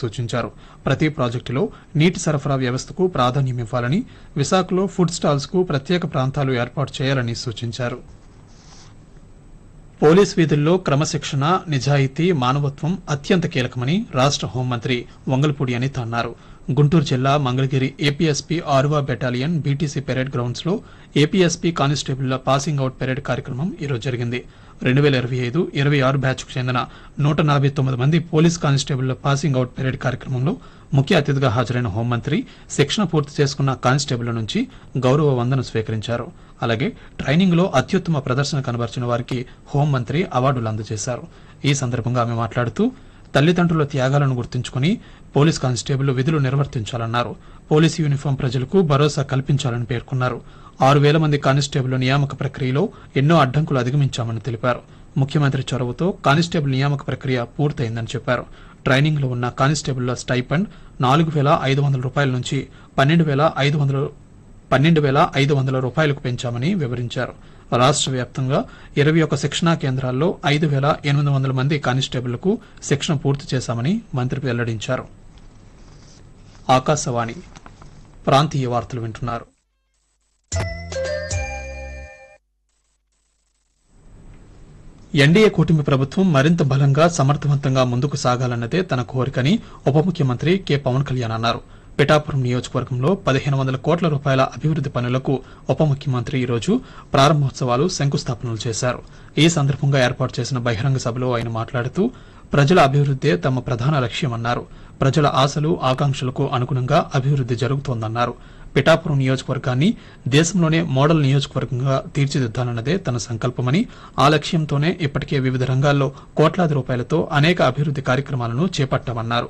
సూచించారు. ప్రతి ప్రాజెక్టులో నీటి సరఫరా వ్యవస్థకు ప్రాధాన్యమివ్వాలని, విశాఖలో ఫుడ్ స్టాల్స్ కు ప్రత్యేక ప్రాంతాలు ఏర్పాటు చేయాలని సూచించారు. పోలీస్ విధుల్లో క్రమశిక్షణ, నిజాయితీ, మానవత్వం అత్యంత కీలకమని రాష్ట హోంమంత్రి వంగల్పూడి అనిత అన్నారు. గుంటూరు జిల్లా మంగళగిరి ఏపీఎస్పీ 6వ బెటాలియన్ బీటీసీ పెరేడ్ గ్రౌండ్స్ లో ఏపీఎస్పీ కానిస్టేబుళ్ల పాసింగ్ అవుట్ పెరేడ్ కార్యక్రమం ఈరోజు జరిగింది. 2025-26 బ్యాచ్కు చెందిన 149 మంది పోలీస్ కానిస్టేబుళ్ల పాసింగ్ అవుట్ పెరేడ్ కార్యక్రమంలో ముఖ్య అతిథిగా హాజరైన హోంమంత్రి శిక్షణ పూర్తి చేసుకున్న కానిస్టేబుళ్ల నుంచి గౌరవ వందనం స్వీకరించారు. అలాగే ట్రైనింగ్ లో అత్యుత్తమ ప్రదర్శన కనబర్చిన వారికి హోంమంత్రి అవార్డులు అందజేశారు. ఈ సందర్భంగా ఆమె మాట్లాడుతూ తల్లిదండ్రుల త్యాగాలను గుర్తుంచుకుని పోలీస్ కానిస్టేబుల్ విధులు నిర్వర్తించాలన్నారు. పోలీసు యూనిఫాం ప్రజలకు భరోసా కల్పించాలని పేర్కొన్నారు. 6,000 మంది కానిస్టేబుల్ నియామక ప్రక్రియలో ఎన్నో అడ్డంకులు అధిగమించామని తెలిపారు. ముఖ్యమంత్రి చొరవతో కానిస్టేబుల్ నియామక ప్రక్రియ పూర్తయిందని చెప్పారు. ట్రైనింగ్ లో ఉన్న కానిస్టేబుళ్ల స్టైపెండ్ 4,500 రూపాయల నుంచి 12,500 రూపాయలకు పెంచామని వివరించారు. రాష్ట్ర వ్యాప్తంగా 21 శిక్షణా కేంద్రాల్లో 5,800 మంది కానిస్టేబుళ్లకు శిక్షణ పూర్తి చేశామని మంత్రి వెల్లడించారు. ఆకాశవాణి ప్రాంతీయ వార్తలు వింటున్నారు. ఎన్డీఏ కూటమి ప్రభుత్వం మరింత బలంగా, సమర్థవంతంగా ముందుకు సాగాలన్నదే తన కోరికని ఉప ముఖ్యమంత్రి కె పవన్ కళ్యాణ్ అన్నారు. పిఠాపురం నియోజకవర్గంలో 1,500 కోట్ల రూపాయల అభివృద్ది పనులకు ఉప ముఖ్యమంత్రి ఈరోజు ప్రారంభోత్సవాలు, శంకుస్థాపనలు చేశారు. ఈ సందర్భంగా ఏర్పాటు చేసిన బహిరంగ సభలో ఆయన మాట్లాడుతూ ప్రజల అభివృద్దే తమ ప్రధాన లక్ష్యమన్నారు. ప్రజల ఆశలు, ఆకాంక్షలకు అనుగుణంగా అభివృద్ది జరుగుతోందన్నారు. పిఠాపురం నియోజకవర్గాన్ని దేశంలోనే మోడల్ నియోజకవర్గంగా తీర్చిదిద్దాలన్నదే తన సంకల్పమని, ఆ లక్ష్యంతోనే ఇప్పటికే వివిధ రంగాల్లో కోట్లాది రూపాయలతో అనేక అభివృద్ది కార్యక్రమాలను చేపట్టామన్నారు.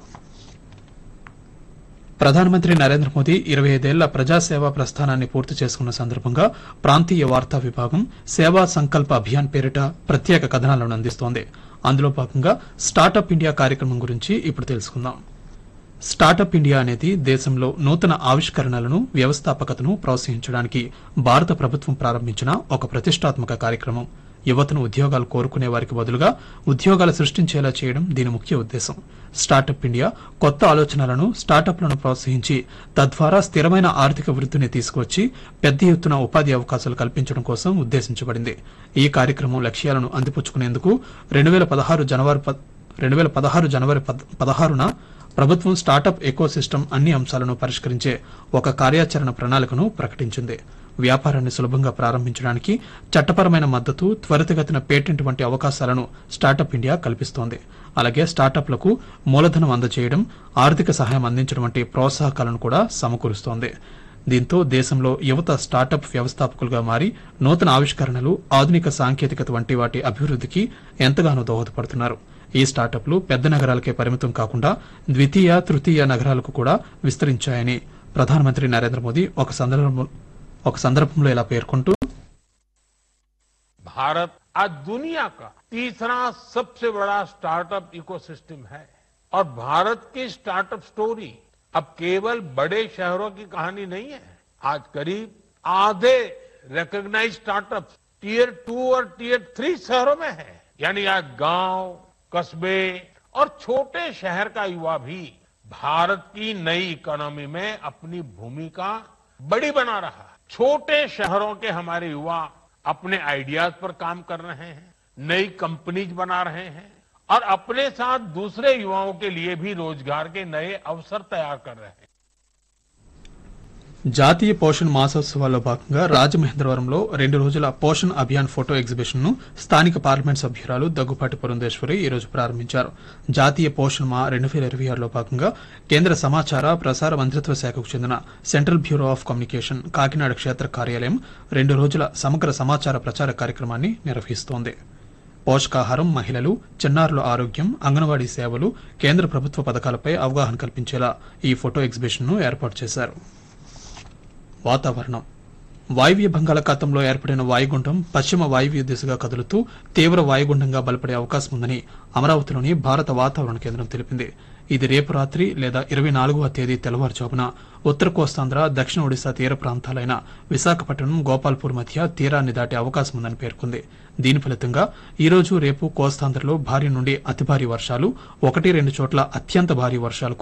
ప్రధానమంత్రి నరేంద్ర మోదీ 25 ఏళ్ల ప్రజాసేవా ప్రస్థానాన్ని పూర్తి చేసుకున్న సందర్భంగా ప్రాంతీయ వార్తా విభాగం సేవా సంకల్ప అభియాన్ పేరిట ప్రత్యేక కథనాలను అందిస్తోంది. అందులో భాగంగా స్టార్టప్ ఇండియా కార్యక్రమం గురించి ఇప్పుడు తెలుసుకుందాం. స్టార్టప్ ఇండియా అనేది దేశంలో నూతన ఆవిష్కరణలను, వ్యవస్థాపకతను ప్రోత్సహించడానికి భారత ప్రభుత్వం ప్రారంభించిన ఒక ప్రతిష్టాత్మక కార్యక్రమం. యువతను ఉద్యోగాలు కోరుకునే వారికి బదులుగా ఉద్యోగాలు సృష్టించేలా చేయడం దీని ముఖ్య ఉద్దేశం. స్టార్టప్ ఇండియా కొత్త ఆలోచనలను, స్టార్టప్లను ప్రోత్సహించి తద్వారా స్థిరమైన ఆర్థిక వృద్ధిని తీసుకువచ్చి పెద్ద ఎత్తున ఉపాధి అవకాశాలు కల్పించడం కోసం ఉద్దేశించబడింది. ఈ కార్యక్రమం లక్ష్యాలను అందిపుచ్చుకునేందుకు 2016 జనవరి 16న ప్రభుత్వం స్టార్టప్ ఎకోసిస్టమ్ అన్ని అంశాలను పరిష్కరించే ఒక కార్యాచరణ ప్రణాళికను ప్రకటించింది. వ్యాపారాన్ని సులభంగా ప్రారంభించడానికి చట్టపరమైన మద్దతు, త్వరితగతిన పేటెంట్ వంటి అవకాశాలను స్టార్టప్ ఇండియా కల్పిస్తోంది. అలాగే స్టార్టప్లకు మూలధనం అందజేయడం, ఆర్థిక సహాయం అందించడం వంటి ప్రోత్సాహకాలను కూడా సమకూరుస్తోంది. దీంతో దేశంలో యువత స్టార్టప్ వ్యవస్థాపకులుగా మారి నూతన ఆవిష్కరణలు, ఆధునిక సాంకేతికత వంటి వాటి అభివృద్ధికి ఎంతగానో దోహదపడుతున్నారు. ఈ స్టార్టప్లు పెద్ద నగరాలకే పరిమితం కాకుండా ద్వితీయ, తృతీయ నగరాలకు కూడా విస్తరించాయని ప్రధానమంత్రి నరేంద్ర మోదీ ఒక సందర్భంలో ఇలా పేర్కొంటూ, भारत आज दुनिया का तीसरा सबसे बड़ा स्टार्टअप इकोसिस्टम है और भारत की स्टार्टअप स्टोरी अब केवल बड़े शहरों की कहानी नहीं है. आज करीब आधे रिकॉग्नाइज स्टार्टअप टियर 2 और टियर 3 शहरों में है. यानी आज गांव, कस्बे और छोटे शहर का युवा भी भारत की नई इकोनॉमी में अपनी भूमिका बड़ी बना रहा है. छोटे शहरों के हमारे युवा अपने आइडियाज पर काम कर रहे हैं, नई कंपनीज बना रहे हैं और अपने साथ दूसरे युवाओं के लिए भी रोजगार के नए अवसर तैयार कर रहे हैं. జాతీయ పోషణ్ మాసోత్సవాల్లో భాగంగా రాజమహేంద్రవరంలో 2 రోజుల పోషణ్ అభియాన్ ఫోటో ఎగ్జిబిషన్ ను స్థానిక పార్లమెంట్ సభ్యురాలు దగ్గుపాటి పురంధేశ్వరి ఈ రోజు ప్రారంభించారు. జాతీయ పోషణ్ మా 2026లో భాగంగా కేంద్ర సమాచార ప్రసార మంత్రిత్వ శాఖకు చెందిన central bureau of communication Kakinada క్షేత్ర కార్యాలయం 2 రోజుల సమగ్ర సమాచార ప్రచార కార్యక్రమాన్ని నిర్వహిస్తోంది. పోషకాహారం, మహిళలు, చిన్నారుల ఆరోగ్యం, అంగన్వాడీ సేవలు, కేంద్ర ప్రభుత్వ పథకాలపై అవగాహన కల్పించేలా ఈ ఫోటో ఎగ్జిబిషన్ ను ఏర్పాటు చేశారు. వాతావరణం. వాయువ్య బంగాళాఖాతంలో ఏర్పడిన వాయుగుండం పశ్చిమ వాయువ్య దిశగా కదులుతూ తీవ్ర వాయుగుండంగా బలపడే అవకాశం ఉందని అమరావతిలోని భారత వాతావరణ కేంద్రం తెలిపింది. ఇది రేపు రాత్రి లేదా 24వ తేదీ తెల్లవారుజామున ఉత్తర కోస్తాంధ్ర, దక్షిణ ఒడిశా తీర ప్రాంతాలైన విశాఖపట్నం, గోపాల్పూర్ మధ్య తీరాన్ని దాటే అవకాశం ఉందని పేర్కొంది. దీని ఫలితంగా ఈ రోజు, రేపు కోస్తాంధ్రలో భారీ నుండి అతి భారీ వర్షాలు, 1-2 చోట్ల అత్యంత భారీ వర్షాలు